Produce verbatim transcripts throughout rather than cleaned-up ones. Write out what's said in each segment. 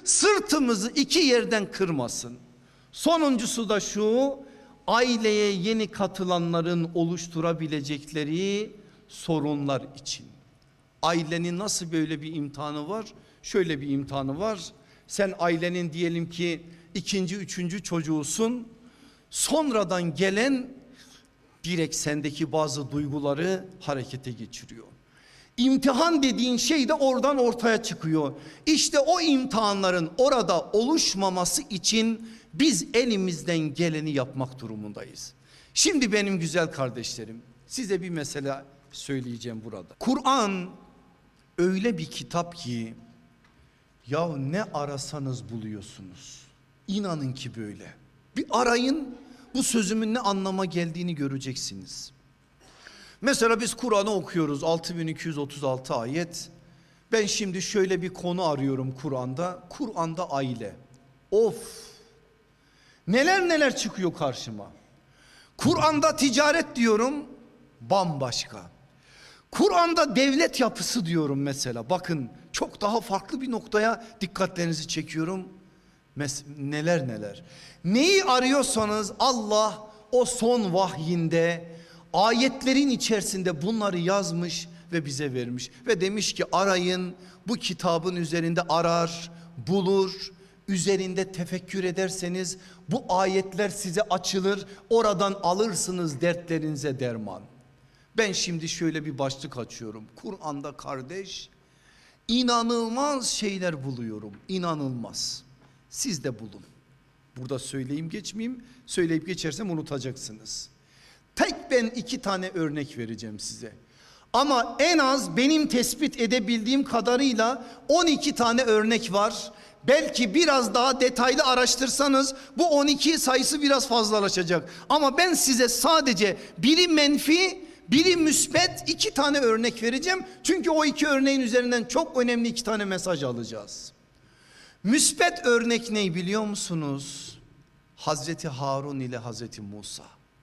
sırtımızı iki yerden kırmasın. Sonuncusu da şu: aileye yeni katılanların oluşturabilecekleri sorunlar için. Ailenin nasıl böyle bir imtihanı var? Şöyle bir imtihanı var. Sen ailenin diyelim ki ikinci, üçüncü çocuğusun. Sonradan gelen direkt sendeki bazı duyguları harekete geçiriyor. İmtihan dediğin şey de oradan ortaya çıkıyor. İşte o imtihanların orada oluşmaması için biz elimizden geleni yapmak durumundayız. Şimdi benim güzel kardeşlerim, size bir mesele söyleyeceğim burada. Kur'an öyle bir kitap ki ya ne arasanız buluyorsunuz. İnanın ki böyle. Bir arayın, bu sözümün ne anlama geldiğini göreceksiniz. Mesela biz Kur'an'ı okuyoruz, altı bin iki yüz otuz altı ayet. Ben şimdi şöyle bir konu arıyorum Kur'an'da. Kur'an'da aile. Of! Neler neler çıkıyor karşıma. Kur'an'da ticaret diyorum, bambaşka. Kur'an'da devlet yapısı diyorum mesela. Bakın çok daha farklı bir noktaya dikkatlerinizi çekiyorum. Mes- neler neler. Neyi arıyorsanız Allah o son vahyinde ayetlerin içerisinde bunları yazmış ve bize vermiş. Ve demiş ki arayın, bu kitabın üzerinde arar, bulur, üzerinde tefekkür ederseniz bu ayetler size açılır, oradan alırsınız dertlerinize derman. Ben şimdi şöyle bir başlık açıyorum. Kur'an'da kardeş, inanılmaz şeyler buluyorum. İnanılmaz. Siz de bulun. Burada söyleyeyim geçmeyeyim. Söyleyip geçersem unutacaksınız. Tek ben iki tane örnek vereceğim size. Ama en az benim tespit edebildiğim kadarıyla on iki tane örnek var. Belki biraz daha detaylı araştırsanız bu on iki sayısı biraz fazlalaşacak. Ama ben size sadece biri menfi, biri müsbet iki tane örnek vereceğim. Çünkü o iki örneğin üzerinden çok önemli iki tane mesaj alacağız. Müsbet örnek ne biliyor musunuz? Hazreti Harun ile Hazreti Musa.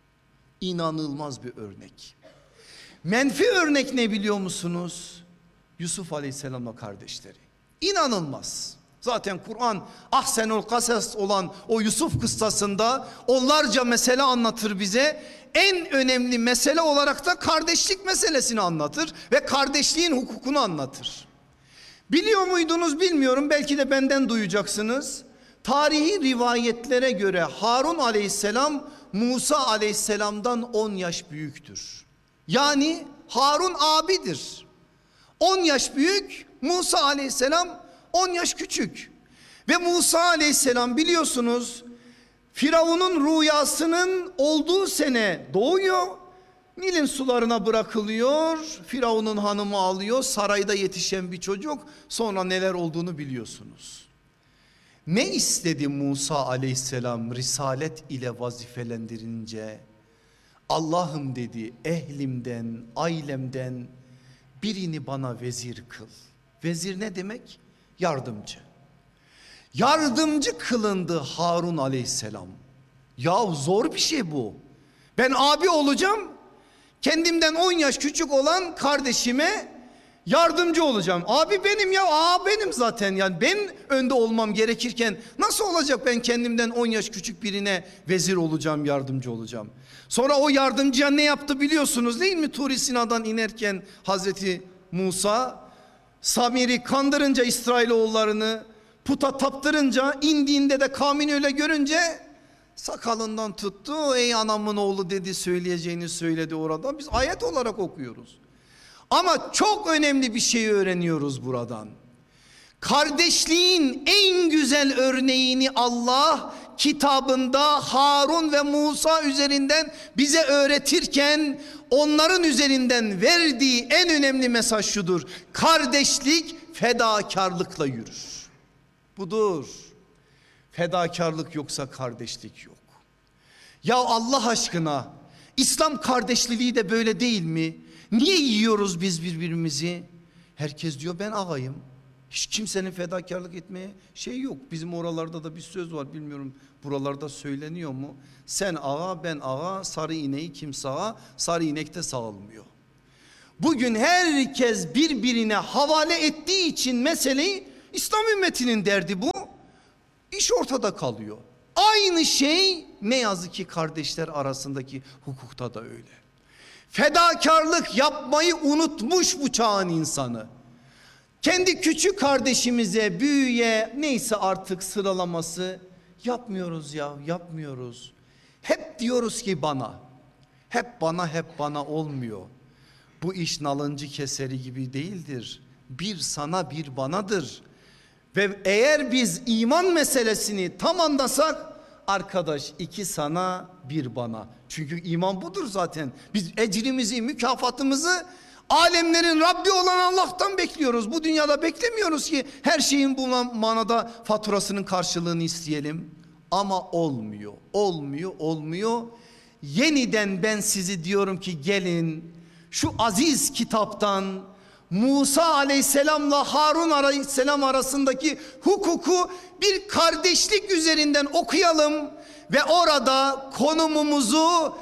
İnanılmaz bir örnek. Menfi örnek ne biliyor musunuz? Yusuf Aleyhisselam'la kardeşleri. İnanılmaz. Zaten Kur'an ahsenul kasas olan o Yusuf kıssasında onlarca mesele anlatır bize. En önemli mesele olarak da kardeşlik meselesini anlatır ve kardeşliğin hukukunu anlatır. Biliyor muydunuz bilmiyorum, belki de benden duyacaksınız. Tarihi rivayetlere göre Harun Aleyhisselam Musa Aleyhisselam'dan on yaş büyüktür. Yani Harun abidir. on yaş büyük, Musa Aleyhisselam on yaş küçük. Ve Musa Aleyhisselam biliyorsunuz Firavun'un rüyasının olduğu sene doğuyor. Nil'in sularına bırakılıyor. Firavun'un hanımı alıyor. Sarayda yetişen bir çocuk. Sonra neler olduğunu biliyorsunuz. Ne istedi Musa Aleyhisselam risalet ile vazifelendirince? Allah'ım dedi, ehlimden, ailemden birini bana vezir kıl. Vezir ne demek? Yardımcı. Yardımcı kılındı Harun Aleyhisselam. Ya zor bir şey bu. Ben abi olacağım. Kendimden on yaş küçük olan kardeşime yardımcı olacağım. Abi benim ya, aa benim zaten, yani ben önde olmam gerekirken nasıl olacak ben kendimden on yaş küçük birine vezir olacağım, yardımcı olacağım. Sonra o yardımcıya ne yaptı biliyorsunuz değil mi? Tur Sina'dan inerken Hazreti Musa Samir'i kandırınca, İsrailoğullarını puta taptırınca, indiğinde de kavmini öyle görünce sakalından tuttu. Ey anamın oğlu dedi, söyleyeceğini söyledi orada. Biz ayet olarak okuyoruz. Ama çok önemli bir şey öğreniyoruz buradan. Kardeşliğin en güzel örneğini Allah kitabında Harun ve Musa üzerinden bize öğretirken onların üzerinden verdiği en önemli mesaj şudur: kardeşlik fedakarlıkla yürür. Budur. Fedakarlık yoksa kardeşlik yok. Ya Allah aşkına, İslam kardeşliği de böyle değil mi? Niye yiyoruz biz birbirimizi? Herkes diyor ben ağayım. Hiç kimsenin fedakarlık etmeye şey yok. Bizim oralarda da bir söz var, bilmiyorum buralarda söyleniyor mu? Sen ağa, ben ağa, sarı ineği kim sağa, sarı inek de sağılmıyor. Bugün herkes birbirine havale ettiği için meseleyi, İslam ümmetinin derdi bu. İş ortada kalıyor. Aynı şey ne yazık ki kardeşler arasındaki hukukta da öyle. Fedakarlık yapmayı unutmuş bu çağın insanı. Kendi küçük kardeşimize, büyüğe, neyse artık sıralaması yapmıyoruz ya, yapmıyoruz. Hep diyoruz ki bana, hep bana, hep bana olmuyor. Bu iş nalıncı keseri gibi değildir. Bir sana, bir banadır. Ve eğer biz iman meselesini tam anlasak, arkadaş iki sana, bir bana. Çünkü iman budur zaten. Biz ecrimizi, mükafatımızı alemlerin Rabbi olan Allah'tan bekliyoruz. Bu dünyada beklemiyoruz ki her şeyin bu manada faturasının karşılığını isteyelim. Ama olmuyor, olmuyor, olmuyor. Yeniden ben sizi diyorum ki gelin şu aziz kitaptan Musa aleyhisselamla Harun aleyhisselam arasındaki hukuku bir kardeşlik üzerinden okuyalım ve orada konumumuzu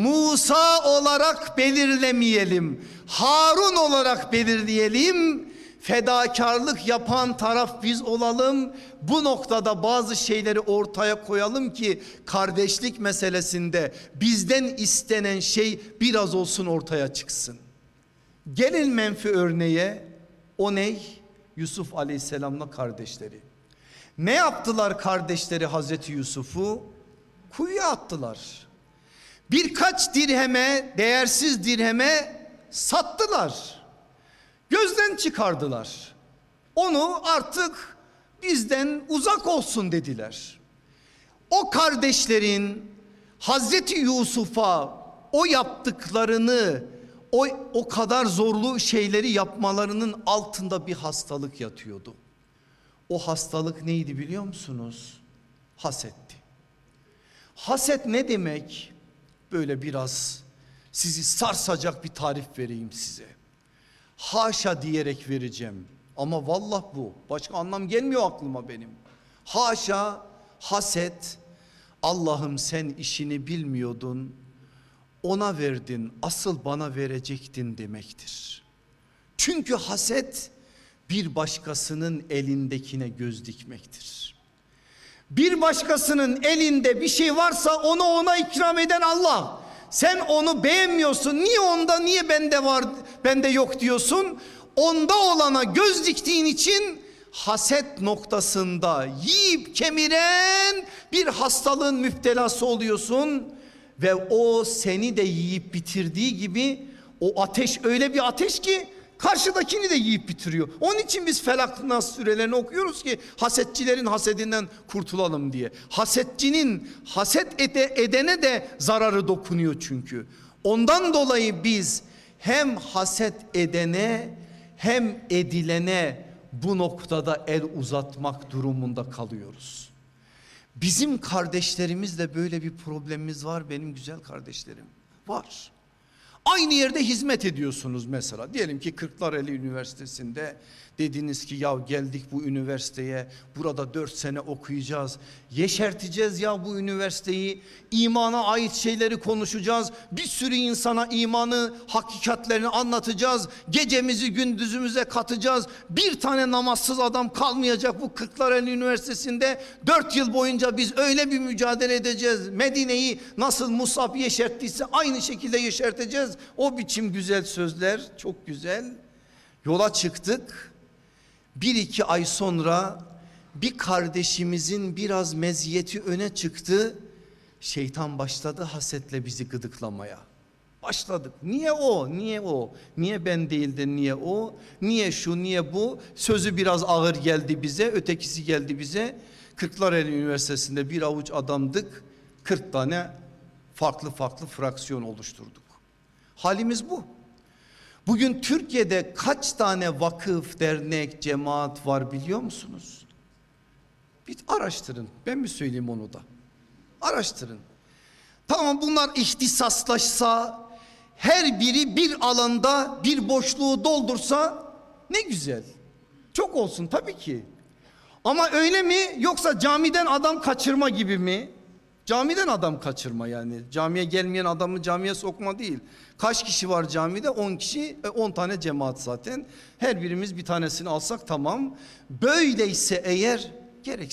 Musa olarak belirlemeyelim, Harun olarak belirleyelim. Fedakarlık yapan taraf biz olalım. Bu noktada bazı şeyleri ortaya koyalım ki kardeşlik meselesinde bizden istenen şey biraz olsun ortaya çıksın. Gelin menfi örneğe, o ney? Yusuf aleyhisselamla kardeşleri. Ne yaptılar kardeşleri Hazreti Yusuf'u? Kuyuya attılar. Birkaç dirheme, değersiz dirheme sattılar. Gözden çıkardılar. Onu artık bizden uzak olsun dediler. O kardeşlerin Hazreti Yusuf'a o yaptıklarını, o, o kadar zorlu şeyleri yapmalarının altında bir hastalık yatıyordu. O hastalık neydi biliyor musunuz? Hasetti. Haset ne demek? Böyle biraz sizi sarsacak bir tarif vereyim size. Haşa diyerek vereceğim. Ama vallah bu. Başka anlam gelmiyor aklıma benim. Haşa, haset. Allah'ım sen işini bilmiyordun. Ona verdin, asıl bana verecektin demektir. Çünkü haset bir başkasının elindekine göz dikmektir. Bir başkasının elinde bir şey varsa onu ona ikram eden Allah. Sen onu beğenmiyorsun. Niye onda, niye bende var, bende yok diyorsun? Onda olana göz diktiğin için haset noktasında yiyip kemiren bir hastalığın müptelası oluyorsun. Ve o seni de yiyip bitirdiği gibi o ateş öyle bir ateş ki karşıdakini de yiyip bitiriyor. Onun için biz Felak Nas surelerini okuyoruz ki hasetçilerin hasedinden kurtulalım diye. Hasetçinin haset ede, edene de zararı dokunuyor çünkü. Ondan dolayı biz hem haset edene hem edilene bu noktada el uzatmak durumunda kalıyoruz. Bizim kardeşlerimizle böyle bir problemimiz var benim güzel kardeşlerim. Var. Aynı yerde hizmet ediyorsunuz mesela. Diyelim ki Kırklareli Üniversitesi'nde dediniz ki ya geldik bu üniversiteye, burada dört sene okuyacağız. Yeşerteceğiz ya bu üniversiteyi, imana ait şeyleri konuşacağız. Bir sürü insana imanı, hakikatlerini anlatacağız. Gecemizi gündüzümüze katacağız. Bir tane namazsız adam kalmayacak bu Kırklareli Üniversitesi'nde. Dört yıl boyunca biz öyle bir mücadele edeceğiz. Medine'yi nasıl Musab yeşerttiyse aynı şekilde yeşerteceğiz. O biçim güzel sözler, çok güzel. Yola çıktık. Bir iki ay sonra bir kardeşimizin biraz meziyeti öne çıktı. Şeytan başladı hasetle bizi gıdıklamaya. Başladık. Niye o? Niye o? Niye ben değil de niye o? Niye şu, niye bu? Sözü biraz ağır geldi bize, ötekisi geldi bize. Kırklareli Üniversitesi'nde bir avuç adamdık. kırk tane farklı farklı fraksiyon oluşturduk. Halimiz bu. Bugün Türkiye'de kaç tane vakıf, dernek, cemaat var biliyor musunuz? Bir araştırın. Ben mi söyleyeyim onu da? Araştırın. Tamam, bunlar ihtisaslaşsa, her biri bir alanda bir boşluğu doldursa ne güzel. Çok olsun tabii ki. Ama öyle mi, yoksa camiden adam kaçırma gibi mi? Camiden adam kaçırma yani. Camiye gelmeyen adamı camiye sokma değil. Kaç kişi var camide? on kişi, on tane cemaat zaten. Her birimiz bir tanesini alsak tamam. Böyleyse eğer gerek